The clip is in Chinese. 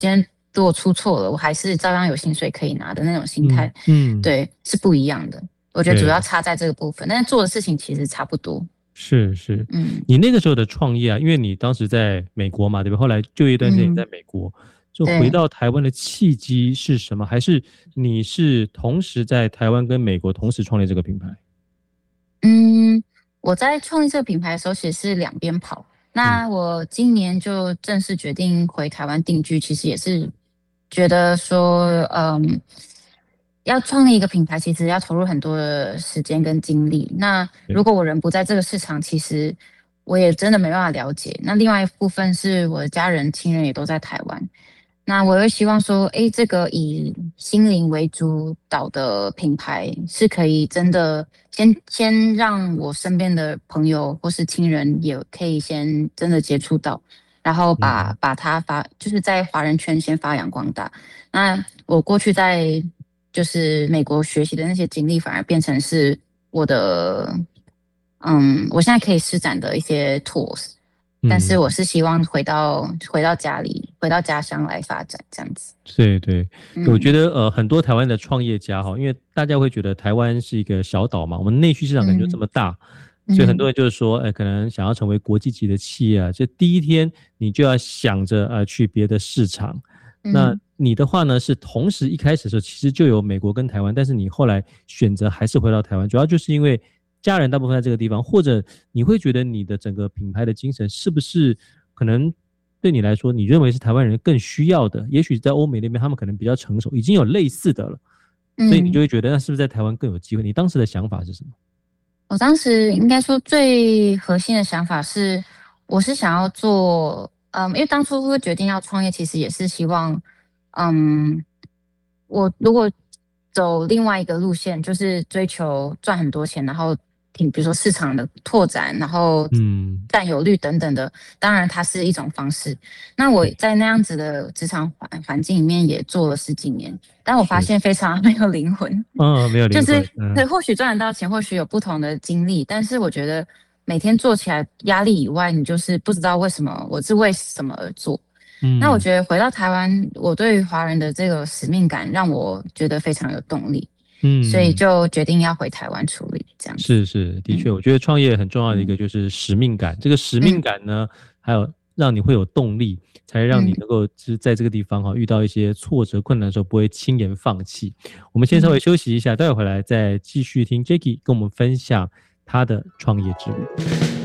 今天如果出错了，我还是照样有薪水可以拿的那种心态，对，是不一样的。我觉得主要差在这个部分，但是做的事情其实差不多。 是，你那个时候的创业啊，因为你当时在美国嘛，对吧？后来就业一段时间在美国，就回对， 到台湾的契机是什么？还是你是同时在台湾跟美国同时创立这个品牌？ 嗯，我在创立这个品牌的时候，其实是两边跑。 嗯那我今年就正式决定回台湾定居，其实也是觉得说，要创立一个品牌，其实要投入很多的时间跟精力。那如对， 果我人不在这个市场，其实我也真的没办法了解。那另外一部分是我的家人、亲人也都在台湾。那我又希望说，诶，这个以心灵为主导的品牌是可以真的先让我身边的朋友或是亲人也可以先真的接触到，然后把它就是在华人圈先发扬光大。那我过去在就是美国学习的那些经历，反而变成是我的，我现在可以施展的一些 tools。但是嗯， 我是希望回到家里，回到家乡来发展这样子。 对对，我觉嗯得很多台湾的创业家哈，因为大家会觉得台湾是一个小岛嘛，我们内需市场可能就这嗯么大，所以很多嗯人就是说，可能想要成为国际级的企业啊，这第一天你就要想着去别的市场。那嗯你的话呢，是同时一开始的时候其实就有美国跟台湾，但是你后来选择还是回到台湾，主要就是因为家人大部分在这个地方，或者你会觉得你的整个品牌的精神是不是可能对你来说，你认为是台湾人更需要的？也许在欧美那边他们可能比较成熟，已经有类似的了，所以你就嗯， 会觉得那是不是在台湾更有机会？你当时的想法是什么？ 我当时应该说最核心的想法是，我是想要做，因为当初会决定要创业，其实也是希望，嗯，我如果走另外一个路线，就是追求赚很多钱，然后比如说市场的拓展，然后嗯， 占有率等等的，当然它是一种方式。那我对， 在那样子的职场环境里面也做了十几年，但我发是， 现非常没有灵魂。 没有就是灵魂， 对，或许赚得到钱，或许有不同的经历，但是我觉得每天做起来压力以外，你就是不知道为什么我是为什么而做。那我嗯觉得回到台湾，我对于华人的这个使命感让我觉得非常有动力，所以嗯。 就决定要回台湾处理这样子。 是，的确， 嗯我觉得创业很重要的一个嗯就是使命感。这个使命嗯感呢，还有让你会有动力，才让你嗯能够就是在这个地方哈遇到一些挫折困难的时候不会轻言放弃。我们先稍微嗯。 休息一下，待会回来再继续听 Jacky 跟我们分享他的创业之旅。